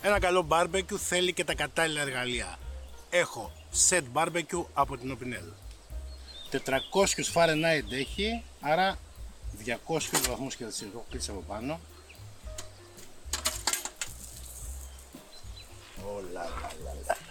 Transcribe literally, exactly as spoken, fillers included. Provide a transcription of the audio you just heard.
Ένα καλό barbecue θέλει και τα κατάλληλα εργαλεία. Έχω set barbecue από την Opinel. τετρακόσια Fahrenheit έχει, άρα διακόσιους βαθμούς Κελσίου. Το έχω κλείσει από πάνω. Όλα καλά.